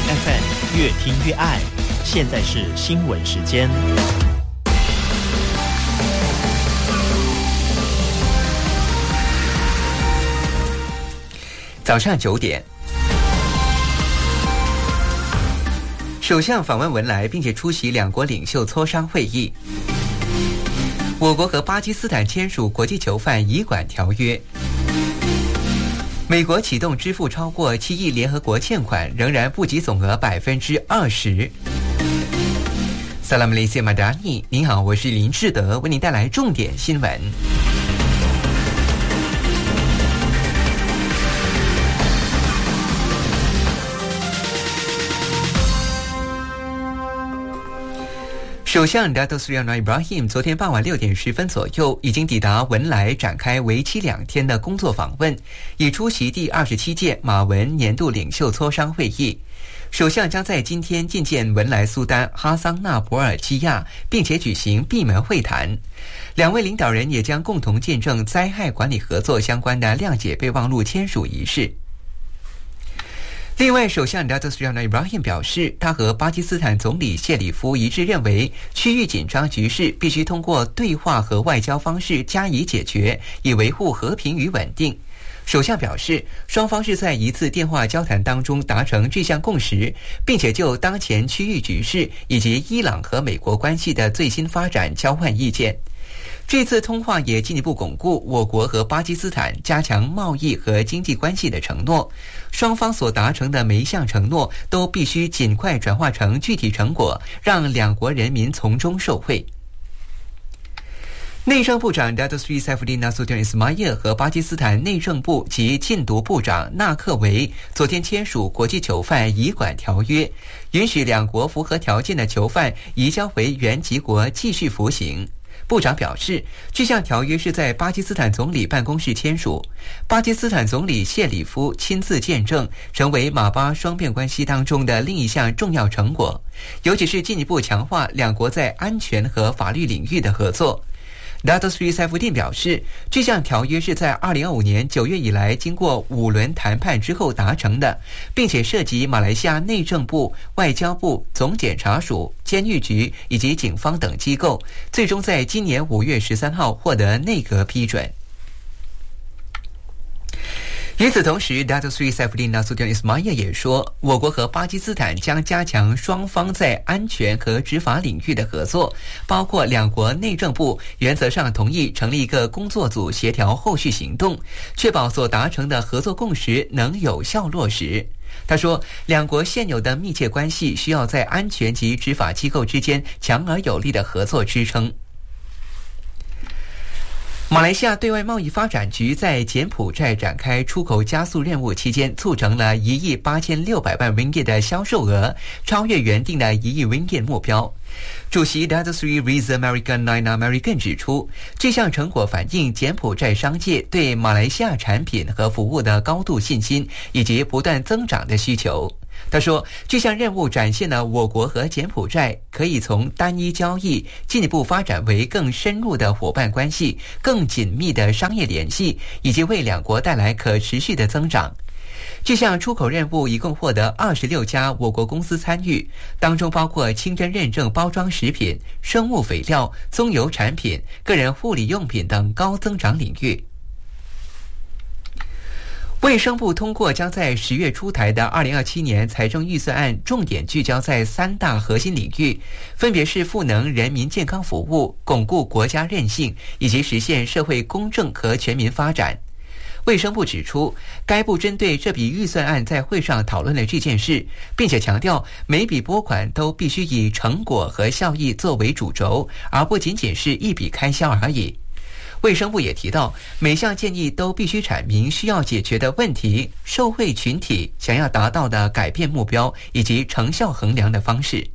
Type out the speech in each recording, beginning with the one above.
FM 越听越爱。现在是新闻时间。 早上9点，首相访问文莱，并且出席两国领袖磋商会议。我国和巴基斯坦签署国际囚犯移管条约。美国启动支付超过7亿联合国欠款，仍然不及总额20%。萨拉姆雷西马达尼，您好，我是林志德，为您带来重点新闻。首相 Datuk Seri Anwar Ibrahim 昨天傍晚6点10分左右已经抵达文莱，展开为期2天的工作访问，以出席第27届马文年度领袖磋商会议。首相将在今天觐见文莱苏丹哈桑纳博尔基亚，并且举行闭门会谈。两位领导人也将共同见证灾害管理合作相关的谅解备忘录签署仪式。另外，首相 Datuk Seri Anwar Ibrahim 表示，他和巴基斯坦总理谢里夫一致认为，区域紧张局势必须通过对话和外交方式加以解决，以维护和平与稳定。首相表示，双方是在一次电话交谈当中达成这项共识，并且就当前区域局势以及伊朗和美国关系的最新发展交换意见。这次通话也进一步巩固我国和巴基斯坦加强贸易和经济关系的承诺，双方所达成的每一项承诺都必须尽快转化成具体成果，让两国人民从中受惠。内政部长 Datuk Seri Saifuddin Nasution Ismail 和巴基斯坦内政部及禁毒部长纳克维昨天签署国际囚犯移管条约，允许两国符合条件的囚犯移交回原籍国继续服刑。部长表示，这项条约是在巴基斯坦总理办公室签署，巴基斯坦总理谢里夫亲自见证，成为马巴双边关系当中的另一项重要成果，尤其是进一步强化两国在安全和法律领域的合作。Datuk Seri Saifuddin 表示，这项条约是在2025年9月以来经过5轮谈判之后达成的，并且涉及马来西亚内政部、外交部、总检察署、监狱局以及警方等机构，最终在今年5月13号获得内阁批准。与此同时， Datuk Seri Saifuddin Nasution Ismail 也说，我国和巴基斯坦将加强双方在安全和执法领域的合作，包括两国内政部原则上同意成立一个工作组协调后续行动，确保所达成的合作共识能有效落实。他说，两国现有的密切关系需要在安全及执法机构之间强而有力的合作支撑。马来西亚对外贸易发展局在柬埔寨展开出口加速任务期间，促成了1亿8600万 ringgit 的销售额，超越原定的1亿 ringgit 目标。主席 Datuk Seri Riza American Naina American 指出，这项成果反映柬埔寨商界对马来西亚产品和服务的高度信心，以及不断增长的需求。他说，这项任务展现了我国和柬埔寨可以从单一交易进一步发展为更深入的伙伴关系、更紧密的商业联系，以及为两国带来可持续的增长。这项出口任务一共获得26家我国公司参与，当中包括清真认证包装食品、生物肥料、棕油产品、个人护理用品等高增长领域。卫生部通过将在10月出台的2027年财政预算案，重点聚焦在3大核心领域，分别是赋能人民健康服务、巩固国家韧性，以及实现社会公正和全民发展。卫生部指出，该部针对这笔预算案在会上讨论了这件事，并且强调每笔拨款都必须以成果和效益作为主轴，而不仅仅是一笔开销而已。卫生部也提到，每项建议都必须阐明需要解决的问题、受惠群体想要达到的改变目标以及成效衡量的方式。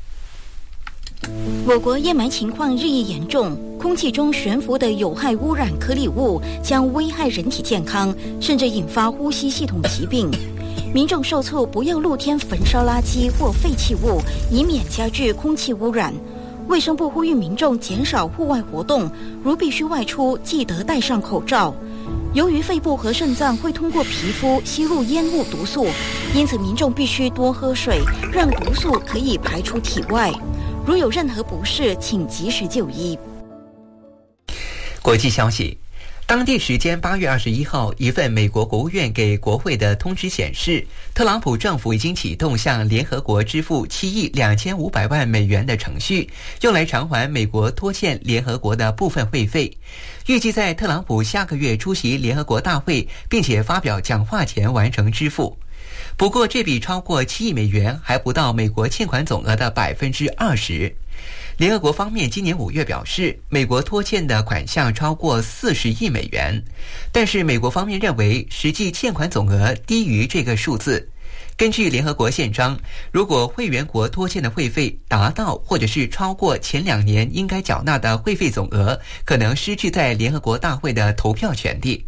我国烟霾情况日益严重，空气中悬浮的有害污染颗粒物将危害人体健康，甚至引发呼吸系统疾病。民众受促不要露天焚烧垃圾或废弃物，以免加剧空气污染。卫生部呼吁民众减少户外活动，如必须外出，记得戴上口罩。 由于肺部和肾脏会通过皮肤吸入烟雾毒素，因此民众必须多喝水，让毒素可以排出体外。如有任何不适，请及时就医。 国际消息，当地时间8月21号，一份美国国务院给国会的通知显示，特朗普政府已经启动向联合国支付7亿2500万美元的程序，用来偿还美国拖欠联合国的部分会费。预计在特朗普下个月出席联合国大会并且发表讲话前完成支付。不过，这笔超过7亿美元还不到美国欠款总额的20%。联合国方面今年5月表示，美国拖欠的款项超过40亿美元，但是美国方面认为实际欠款总额低于这个数字。根据联合国宪章，如果会员国拖欠的会费达到或者是超过前2年应该缴纳的会费总额，可能失去在联合国大会的投票权利。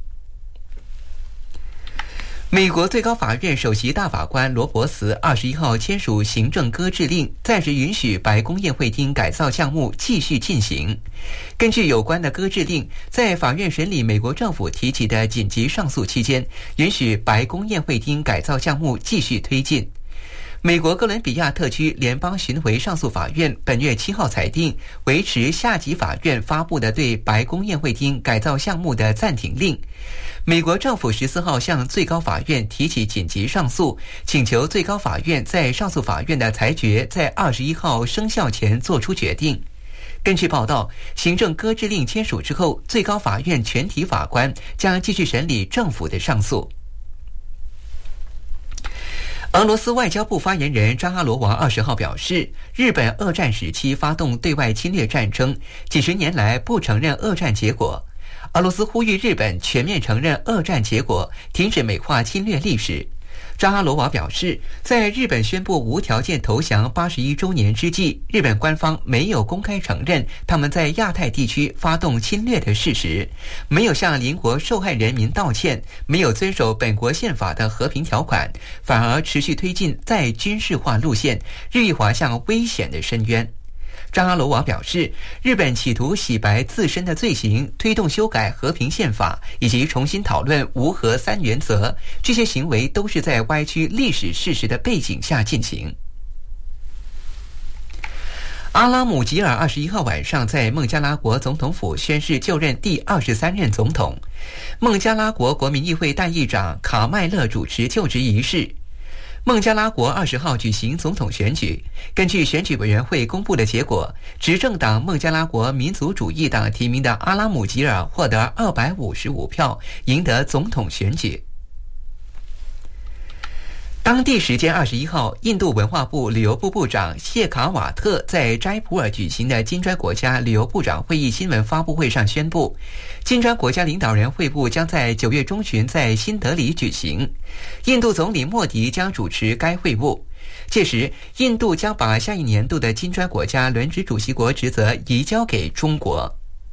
美国最高法院首席大法官罗伯茨21号签署行政搁置令，暂时允许白宫宴会厅改造项目继续进行。根据有关的搁置令，在法院审理美国政府提起的紧急上诉期间，允许白宫宴会厅改造项目继续推进。美国哥伦比亚特区联邦巡回上诉法院本月7号裁定，维持下级法院发布的对白宫宴会厅改造项目的暂停令。美国政府14号向最高法院提起紧急上诉，请求最高法院在上诉法院的裁决在21号生效前作出决定。根据报道，行政搁置令签署之后，最高法院全体法官将继续审理政府的上诉。俄罗斯外交部发言人扎哈罗娃20号表示，日本二战时期发动对外侵略战争，几十年来不承认二战结果。俄罗斯呼吁日本全面承认二战结果，停止美化侵略历史。扎哈罗娃表示，在日本宣布无条件投降81周年之际，日本官方没有公开承认他们在亚太地区发动侵略的事实，没有向邻国受害人民道歉，没有遵守本国宪法的和平条款，反而持续推进再军事化路线，日益滑向危险的深渊。扎哈罗娃表示，日本企图洗白自身的罪行，推动修改和平宪法，以及重新讨论无核3原则，这些行为都是在歪曲历史事实的背景下进行。阿拉姆吉尔21号晚上在孟加拉国总统府宣誓就任第23任总统，孟加拉国国民议会代议长卡麦勒主持就职仪式。孟加拉国20号举行总统选举，根据选举委员会公布的结果，执政党孟加拉国民族主义党提名的阿拉姆吉尔获得255票，赢得总统选举。当地时间21号，印度文化部旅游部部长谢卡瓦特在斋普尔举行的金砖国家旅游部长会议新闻发布会上宣布，金砖国家领导人会晤将在9月中旬在新德里举行，印度总理莫迪将主持该会晤。届时，印度将把下一年度的金砖国家轮值主席国职责移交给中国。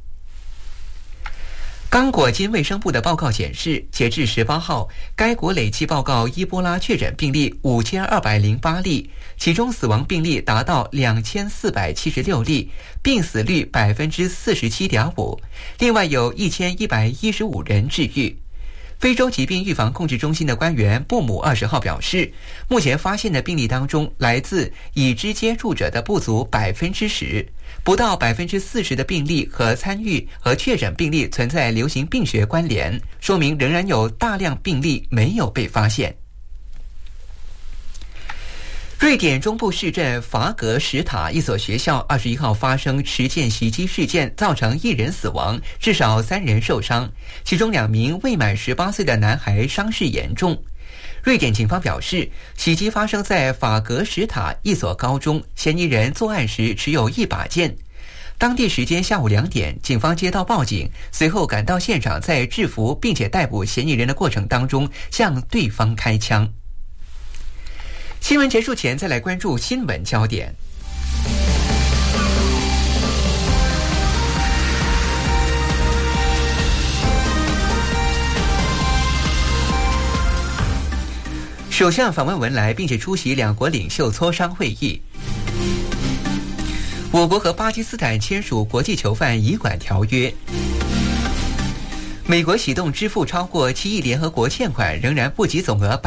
刚果金卫生部的报告显示，截至18号，该国累计报告伊波拉确诊病例5208例，其中死亡病例达到2476例，病死率47.5%，另外有1115人治愈。非洲疾病预防控制中心的官员布姆20号表示，目前发现的病例当中，来自已知接触者的不足10%，不到40%的病例和参与和确诊病例存在流行病学关联，说明仍然有大量病例没有被发现。瑞典中部市镇法格什塔一所学校21号发生持剑袭击事件，造成1人死亡，至少3人受伤，其中2名未满18岁的男孩伤势严重。瑞典警方表示，袭击发生在法格什塔一所高中，嫌疑人作案时持有1把剑。当地时间下午2点，警方接到报警，随后赶到现场，在制服并且逮捕嫌疑人的过程当中，向对方开枪。新闻结束前，再来关注新闻焦点。首相访问文莱，并且出席2国领袖磋商会议。我国和巴基斯坦签署国际囚犯移管条约。 美国启动支付超过7亿联合国欠款，仍然不及总额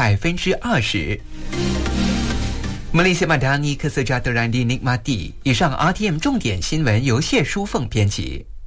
20%。Malaysia Madani Kesejahtera di Nikmati。以上 RTM 重点新闻由谢淑凤编辑。